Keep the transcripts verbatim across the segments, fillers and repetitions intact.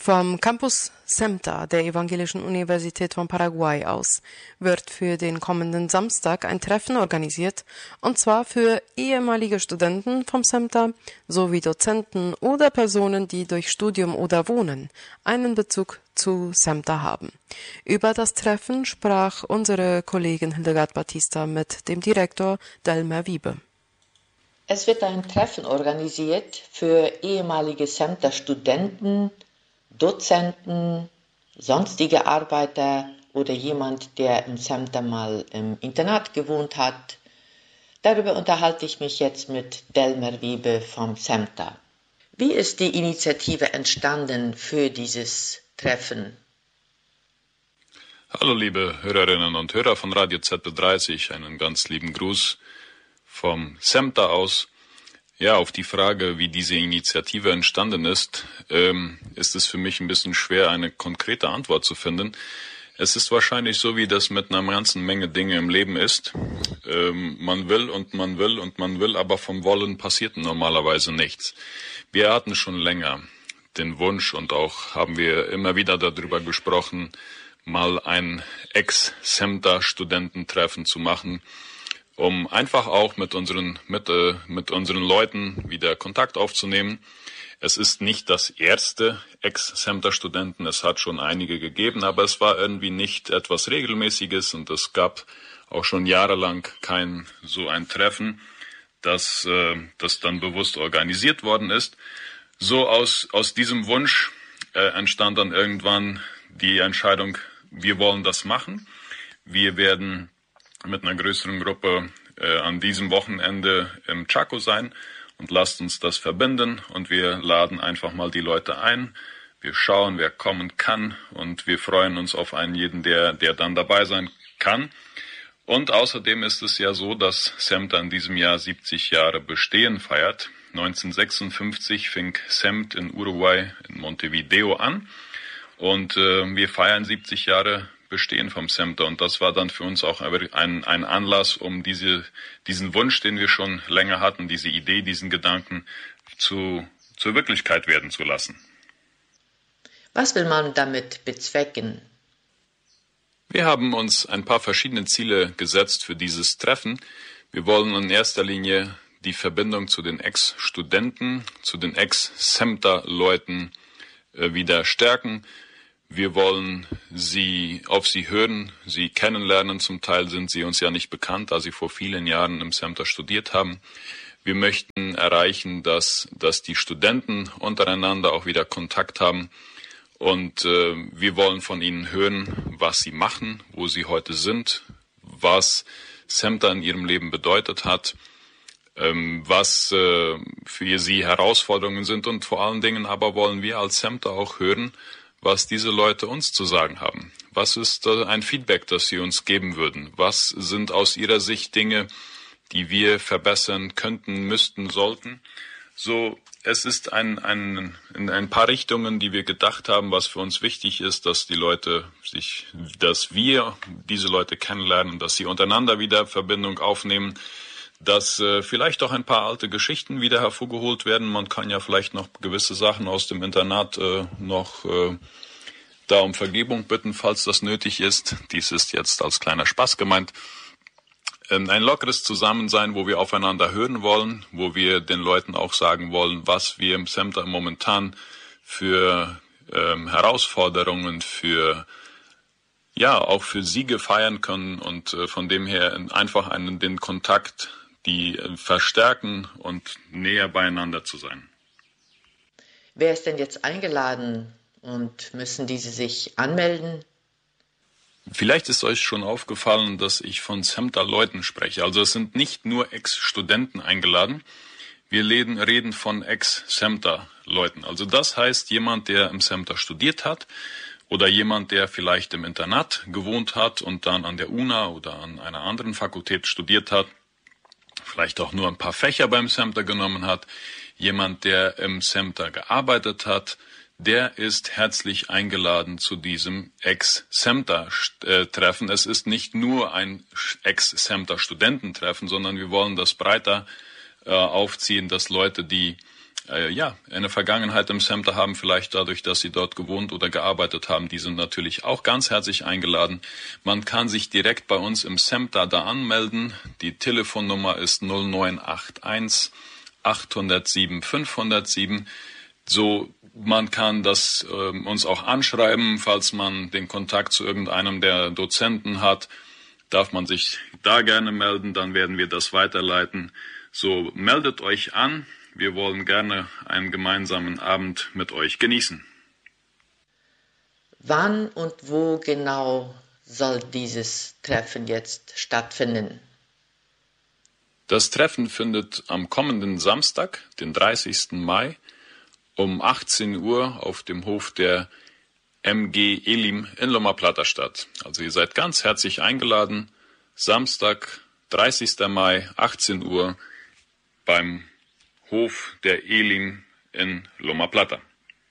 Vom Campus SEMTA der Evangelischen Universität von Paraguay aus wird für den kommenden Samstag ein Treffen organisiert, und zwar für ehemalige Studenten vom SEMTA sowie Dozenten oder Personen, die durch Studium oder Wohnen einen Bezug zu SEMTA haben. Über das Treffen sprach unsere Kollegin Hildegard Batista mit dem Direktor Delmer Wiebe. Es wird ein Treffen organisiert für ehemalige SEMTA-Studenten, Dozenten, sonstige Arbeiter oder jemand, der im SEMTA mal im Internat gewohnt hat. Darüber unterhalte ich mich jetzt mit Delmer Wiebe vom SEMTA. Wie ist die Initiative entstanden für dieses Treffen? Hallo liebe Hörerinnen und Hörer von Radio Z B dreißig, einen ganz lieben Gruß vom SEMTA aus. Ja, auf die Frage, wie diese Initiative entstanden ist, ähm, ist es für mich ein bisschen schwer, eine konkrete Antwort zu finden. Es ist wahrscheinlich so, wie das mit einer ganzen Menge Dinge im Leben ist. Ähm, man will und man will und man will, aber vom Wollen passiert normalerweise nichts. Wir hatten schon länger den Wunsch und auch haben wir immer wieder darüber gesprochen, mal ein Ex-SEMTA-Studententreffen zu machen, um einfach auch mit unseren mit, äh, mit unseren Leuten wieder Kontakt aufzunehmen. Es ist nicht das erste Ex-SEMTA-Studenten, es hat schon einige gegeben, aber es war irgendwie nicht etwas Regelmäßiges und es gab auch schon jahrelang kein so ein Treffen, das, äh, das dann bewusst organisiert worden ist. So aus, aus diesem Wunsch äh, entstand dann irgendwann die Entscheidung, wir wollen das machen. Wir werden mit einer größeren Gruppe äh, an diesem Wochenende im Chaco sein und lasst uns das verbinden und wir laden einfach mal die Leute ein. Wir schauen, wer kommen kann und wir freuen uns auf einen jeden, der, der dann dabei sein kann. Und außerdem ist es ja so, dass SEMTA in diesem Jahr siebzig Jahre Bestehen feiert. neunzehnhundertsechsundfünfzig fing SEMT in Uruguay in Montevideo an und äh, wir feiern siebzig Jahre Bestehen vom SEMTA und das war dann für uns auch ein, ein Anlass, um diese, diesen Wunsch, den wir schon länger hatten, diese Idee, diesen Gedanken zu, zur Wirklichkeit werden zu lassen. Was will man damit bezwecken? Wir haben uns ein paar verschiedene Ziele gesetzt für dieses Treffen. Wir wollen in erster Linie die Verbindung zu den Ex-Studenten, zu den Ex-SEMTA-Leuten äh, wieder stärken. Wir wollen sie auf sie hören, sie kennenlernen. Zum Teil sind sie uns ja nicht bekannt, da sie vor vielen Jahren im SEMTA studiert haben. Wir möchten erreichen, dass, dass die Studenten untereinander auch wieder Kontakt haben. Und äh, wir wollen von ihnen hören, was sie machen, wo sie heute sind, was SEMTA in ihrem Leben bedeutet hat, ähm, was äh, für sie Herausforderungen sind. Und vor allen Dingen aber wollen wir als SEMTA auch hören, was diese Leute uns zu sagen haben. Was ist ein Feedback, das sie uns geben würden? Was sind aus ihrer Sicht Dinge, die wir verbessern könnten, müssten, sollten? So, es ist ein, ein, in ein paar Richtungen, die wir gedacht haben, was für uns wichtig ist, dass die Leute sich, dass wir diese Leute kennenlernen, dass sie untereinander wieder Verbindung aufnehmen, dass äh, vielleicht auch ein paar alte Geschichten wieder hervorgeholt werden. Man kann ja vielleicht noch gewisse Sachen aus dem Internat äh, noch äh, da um Vergebung bitten, falls das nötig ist. Dies ist jetzt als kleiner Spaß gemeint. Ähm, ein lockeres Zusammensein, wo wir aufeinander hören wollen, wo wir den Leuten auch sagen wollen, was wir im SEMTA momentan für ähm, Herausforderungen, für ja auch für Siege feiern können und äh, von dem her einfach einen den Kontakt die verstärken und näher beieinander zu sein. Wer ist denn jetzt eingeladen und müssen diese sich anmelden? Vielleicht ist euch schon aufgefallen, dass ich von SEMTA-Leuten spreche. Also es sind nicht nur Ex-Studenten eingeladen. Wir reden von Ex-SEMTA-Leuten. Also das heißt, jemand, der im SEMTA studiert hat oder jemand, der vielleicht im Internat gewohnt hat und dann an der U N A oder an einer anderen Fakultät studiert hat, vielleicht auch nur ein paar Fächer beim SEMTA genommen hat, jemand, der im SEMTA gearbeitet hat, der ist herzlich eingeladen zu diesem Ex-SEMTA-Treffen. Es ist nicht nur ein Ex-SEMTA-Studententreffen, sondern wir wollen das breiter äh, aufziehen, dass Leute, die äh, ja, eine Vergangenheit im SEMTA haben, vielleicht dadurch, dass sie dort gewohnt oder gearbeitet haben, die sind natürlich auch ganz herzlich eingeladen. Man kann sich direkt bei uns im SEMTA da anmelden. Die Telefonnummer ist null neun acht eins acht null sieben fünf null sieben. So, man kann das äh, uns auch anschreiben, falls man den Kontakt zu irgendeinem der Dozenten hat, darf man sich da gerne melden, dann werden wir das weiterleiten. So, meldet euch an, wir wollen gerne einen gemeinsamen Abend mit euch genießen. Wann und wo genau soll dieses Treffen jetzt stattfinden? Das Treffen findet am kommenden Samstag, den dreißigsten Mai, um achtzehn Uhr auf dem Hof der M G Elim in Loma Plata statt. Also ihr seid ganz herzlich eingeladen. Samstag, dreißigsten Mai, achtzehn Uhr beim Hof der Elim in Loma Plata.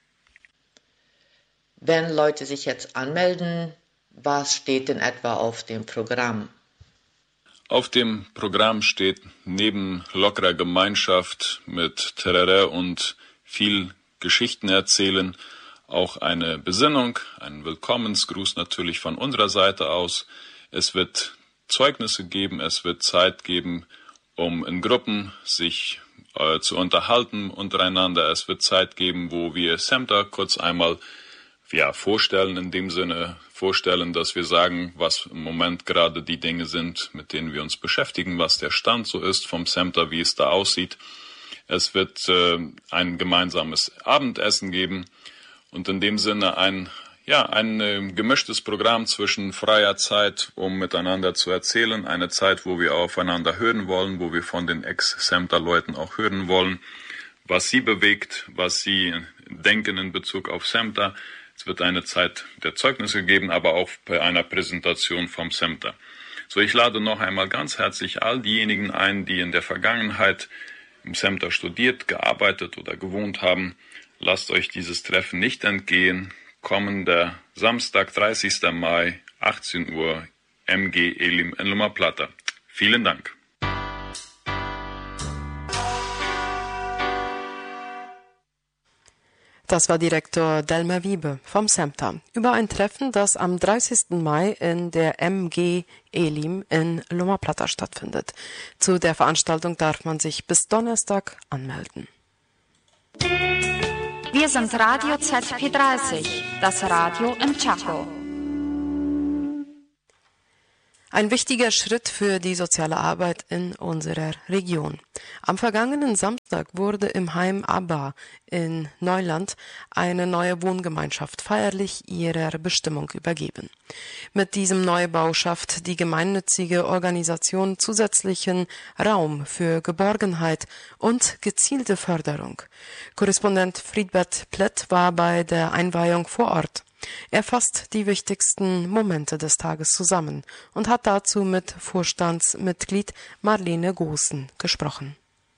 Wenn Leute sich jetzt anmelden, was steht in etwa auf dem Programm? Auf dem Programm steht neben lockerer Gemeinschaft mit Terere und viel Geschichten erzählen, auch eine Besinnung, ein Willkommensgruß natürlich von unserer Seite aus. Es wird Zeugnisse geben, es wird Zeit geben, um in Gruppen sich äh, zu unterhalten untereinander. Es wird Zeit geben, wo wir SEMTA kurz einmal ja, vorstellen, in dem Sinne vorstellen, dass wir sagen, was im Moment gerade die Dinge sind, mit denen wir uns beschäftigen, was der Stand so ist vom SEMTA, wie es da aussieht. Es wird äh, ein gemeinsames Abendessen geben und in dem Sinne ein, ja, ein äh, gemischtes Programm zwischen freier Zeit, um miteinander zu erzählen, eine Zeit, wo wir aufeinander hören wollen, wo wir von den Ex-SEMTA-Leuten auch hören wollen, was sie bewegt, was sie denken in Bezug auf SEMTA. Es wird eine Zeit der Zeugnisse geben, aber auch bei einer Präsentation vom SEMTA. So, ich lade noch einmal ganz herzlich all diejenigen ein, die in der Vergangenheit im SEMTA studiert, gearbeitet oder gewohnt haben. Lasst euch dieses Treffen nicht entgehen. Kommender Samstag, dreißigsten Mai, achtzehn Uhr, M G Elim in Loma Plata. Vielen Dank. Das war Direktor Delmer Wiebe vom SEMTA über ein Treffen, das am dreißigsten Mai in der M G Elim in Loma Plata stattfindet. Zu der Veranstaltung darf man sich bis Donnerstag anmelden. Wir sind Radio Z P dreißig, das Radio im Chaco. Ein wichtiger Schritt für die soziale Arbeit in unserer Region. Am vergangenen Samstag wurde im Heim Abba in Neuland eine neue Wohngemeinschaft feierlich ihrer Bestimmung übergeben. Mit diesem Neubau schafft die gemeinnützige Organisation zusätzlichen Raum für Geborgenheit und gezielte Förderung. Korrespondent Friedbert Plett war bei der Einweihung vor Ort. Er fasst die wichtigsten Momente des Tages zusammen und hat dazu mit Vorstandsmitglied Marlene Goossen gesprochen.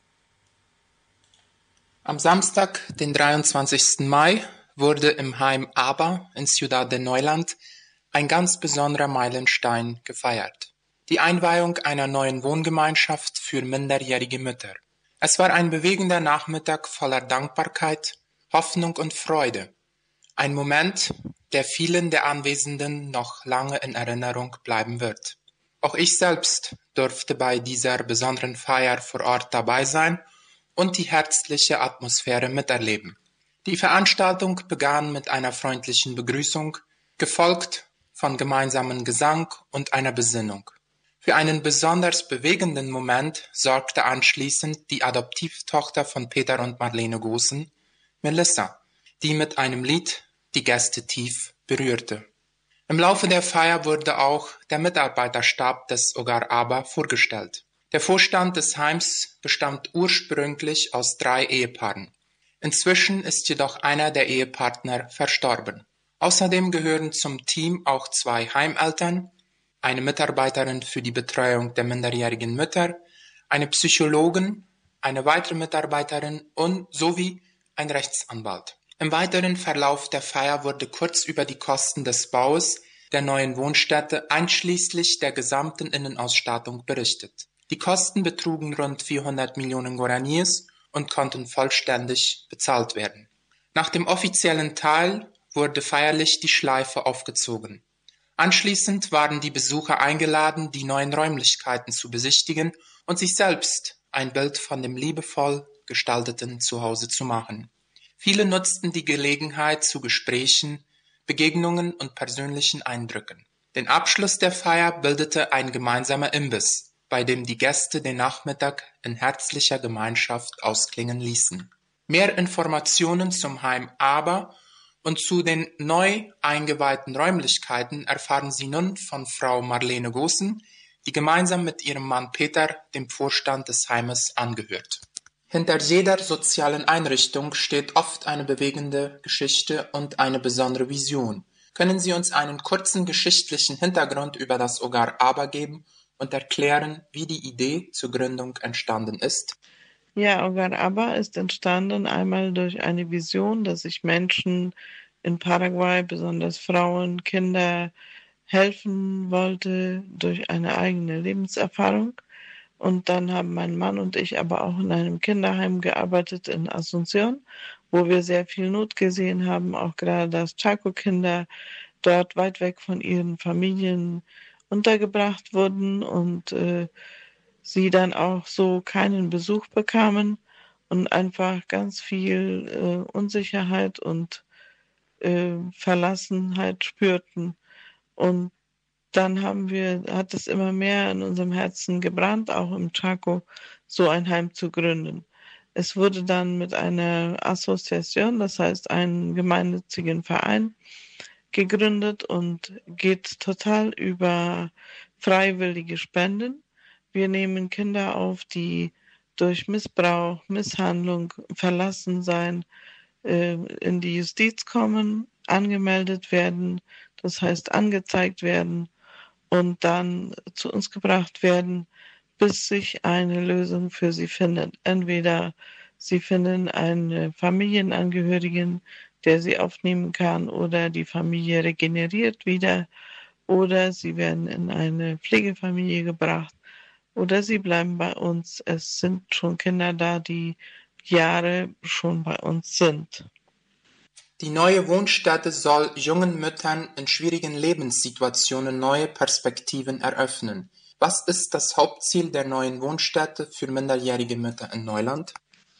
Am Samstag, den dreiundzwanzigsten Mai, wurde im Heim Abba in Ciudad de Neuland ein ganz besonderer Meilenstein gefeiert. Die Einweihung einer neuen Wohngemeinschaft für minderjährige Mütter. Es war ein bewegender Nachmittag voller Dankbarkeit, Hoffnung und Freude. Ein Moment, der vielen der Anwesenden noch lange in Erinnerung bleiben wird. Auch ich selbst durfte bei dieser besonderen Feier vor Ort dabei sein und die herzliche Atmosphäre miterleben. Die Veranstaltung begann mit einer freundlichen Begrüßung, gefolgt von gemeinsamen Gesang und einer Besinnung. Für einen besonders bewegenden Moment sorgte anschließend die Adoptivtochter von Peter und Marlene Goossen, Melissa, die mit einem Lied die Gäste tief berührte. Im Laufe der Feier wurde auch der Mitarbeiterstab des Hogar Abba vorgestellt. Der Vorstand des Heims bestand ursprünglich aus drei Ehepaaren. Inzwischen ist jedoch einer der Ehepartner verstorben. Außerdem gehören zum Team auch zwei Heimeltern, eine Mitarbeiterin für die Betreuung der minderjährigen Mütter, eine Psychologin, eine weitere Mitarbeiterin und sowie ein Rechtsanwalt. Im weiteren Verlauf der Feier wurde kurz über die Kosten des Baus der neuen Wohnstätte einschließlich der gesamten Innenausstattung berichtet. Die Kosten betrugen rund vierhundert Millionen Guaraníes und konnten vollständig bezahlt werden. Nach dem offiziellen Teil wurde feierlich die Schleife aufgezogen. Anschließend waren die Besucher eingeladen, die neuen Räumlichkeiten zu besichtigen und sich selbst ein Bild von dem liebevoll gestalteten Zuhause zu machen. Viele nutzten die Gelegenheit zu Gesprächen, Begegnungen und persönlichen Eindrücken. Den Abschluss der Feier bildete ein gemeinsamer Imbiss, bei dem die Gäste den Nachmittag in herzlicher Gemeinschaft ausklingen ließen. Mehr Informationen zum Heim Aber und zu den neu eingeweihten Räumlichkeiten erfahren Sie nun von Frau Marlene Goossen, die gemeinsam mit ihrem Mann Peter dem Vorstand des Heimes angehört. Hinter jeder sozialen Einrichtung steht oft eine bewegende Geschichte und eine besondere Vision. Können Sie uns einen kurzen geschichtlichen Hintergrund über das Hogar Aber geben und erklären, wie die Idee zur Gründung entstanden ist? Ja, Hogar Aber ist entstanden einmal durch eine Vision, dass sich Menschen in Paraguay, besonders Frauen, Kinder, helfen wollte durch eine eigene Lebenserfahrung. Und dann haben mein Mann und ich aber auch in einem Kinderheim gearbeitet in Asunción, wo wir sehr viel Not gesehen haben, auch gerade dass Chaco-Kinder dort weit weg von ihren Familien untergebracht wurden und äh, sie dann auch so keinen Besuch bekamen und einfach ganz viel äh, Unsicherheit und äh, Verlassenheit spürten. Und dann haben wir, hat es immer mehr in unserem Herzen gebrannt, auch im Chaco, so ein Heim zu gründen. Es wurde dann mit einer Assoziation, das heißt einen gemeinnützigen Verein, gegründet und geht total über freiwillige Spenden. Wir nehmen Kinder auf, die durch Missbrauch, Misshandlung, Verlassensein äh, in die Justiz kommen, angemeldet werden, das heißt angezeigt werden und dann zu uns gebracht werden, bis sich eine Lösung für sie findet. Entweder sie finden einen Familienangehörigen, der sie aufnehmen kann, oder die Familie regeneriert wieder, oder sie werden in eine Pflegefamilie gebracht, oder sie bleiben bei uns. Es sind schon Kinder da, die Jahre schon bei uns sind. Die neue Wohnstätte soll jungen Müttern in schwierigen Lebenssituationen neue Perspektiven eröffnen. Was ist das Hauptziel der neuen Wohnstätte für minderjährige Mütter in Neuland?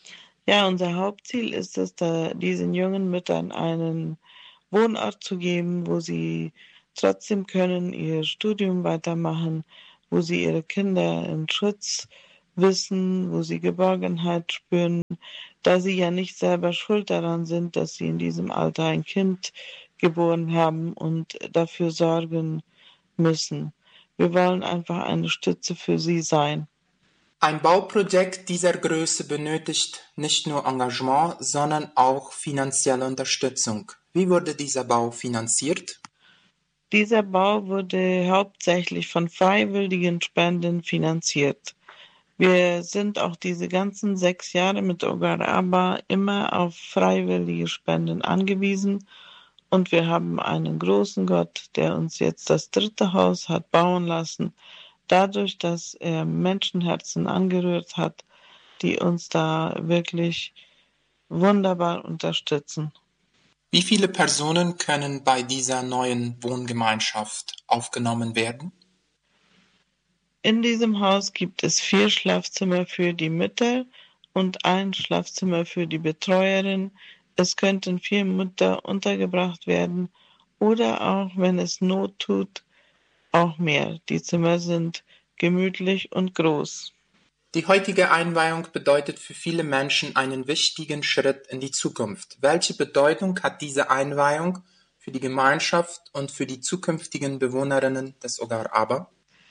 Ja, unser Hauptziel ist es, da diesen jungen Müttern einen Wohnort zu geben, wo sie trotzdem können ihr Studium weitermachen, wo sie ihre Kinder in Schutz wissen, wo sie Geborgenheit spüren, da sie ja nicht selber schuld daran sind, dass sie in diesem Alter ein Kind geboren haben und dafür sorgen müssen. Wir wollen einfach eine Stütze für sie sein. Ein Bauprojekt dieser Größe benötigt nicht nur Engagement, sondern auch finanzielle Unterstützung. Wie wurde dieser Bau finanziert? Dieser Bau wurde hauptsächlich von freiwilligen Spenden finanziert. Wir sind auch diese ganzen sechs Jahre mit Hogar Aber immer auf freiwillige Spenden angewiesen. Und wir haben einen großen Gott, der uns jetzt das dritte Haus hat bauen lassen, dadurch, dass er Menschenherzen angerührt hat, die uns da wirklich wunderbar unterstützen. Wie viele Personen können bei dieser neuen Wohngemeinschaft aufgenommen werden? In diesem Haus gibt es vier Schlafzimmer für die Mütter und ein Schlafzimmer für die Betreuerin. Es könnten vier Mütter untergebracht werden oder auch, wenn es Not tut, auch mehr. Die Zimmer sind gemütlich und groß. Die heutige Einweihung bedeutet für viele Menschen einen wichtigen Schritt in die Zukunft. Welche Bedeutung hat diese Einweihung für die Gemeinschaft und für die zukünftigen Bewohnerinnen des Hogar Aber?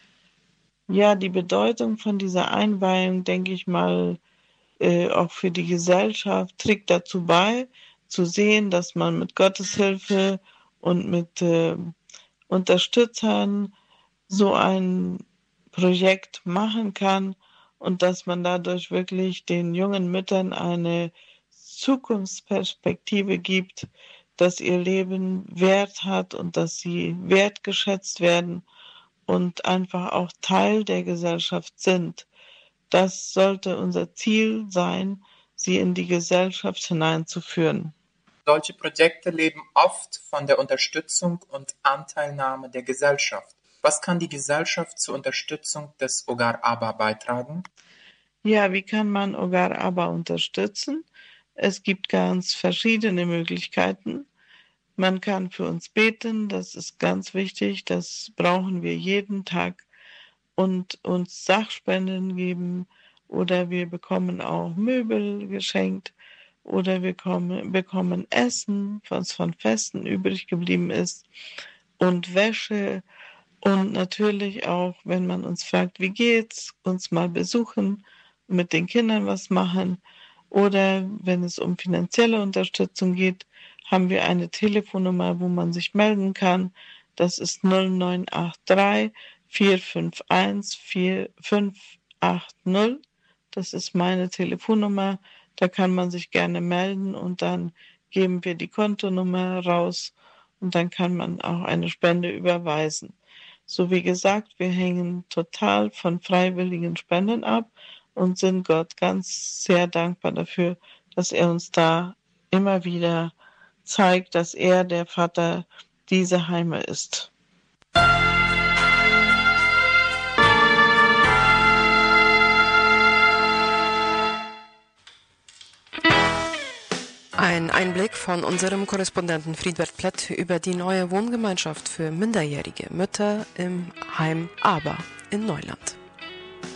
Ja, die Bedeutung von dieser Einweihung, denke ich mal, äh, auch für die Gesellschaft, trägt dazu bei, zu sehen, dass man mit Gottes Hilfe und mit äh, Unterstützern so ein Projekt machen kann und dass man dadurch wirklich den jungen Müttern eine Zukunftsperspektive gibt, dass ihr Leben Wert hat und dass sie wertgeschätzt werden und einfach auch Teil der Gesellschaft sind. Das sollte unser Ziel sein, sie in die Gesellschaft hineinzuführen. Solche Projekte leben oft von der Unterstützung und Anteilnahme der Gesellschaft. Was kann die Gesellschaft zur Unterstützung des Hogar Abba beitragen? Ja, wie kann man Hogar Abba unterstützen? Es gibt ganz verschiedene Möglichkeiten. Man kann für uns beten, das ist ganz wichtig, das brauchen wir jeden Tag, und uns Sachspenden geben, oder wir bekommen auch Möbel geschenkt, oder wir kommen, bekommen Essen, was von Festen übrig geblieben ist, und Wäsche, und natürlich auch, wenn man uns fragt, wie geht's, uns mal besuchen, mit den Kindern was machen, oder wenn es um finanzielle Unterstützung geht, haben wir eine Telefonnummer, wo man sich melden kann. Das ist null neun acht drei vier fünf eins vier fünf acht null. Das ist meine Telefonnummer. Da kann man sich gerne melden, und dann geben wir die Kontonummer raus, und dann kann man auch eine Spende überweisen. So wie gesagt, wir hängen total von freiwilligen Spenden ab und sind Gott ganz sehr dankbar dafür, dass er uns da immer wieder zeigt, dass er der Vater dieser Heime ist. Ein Einblick von unserem Korrespondenten Friedbert Plett über die neue Wohngemeinschaft für minderjährige Mütter im Heim Abba in Neuland.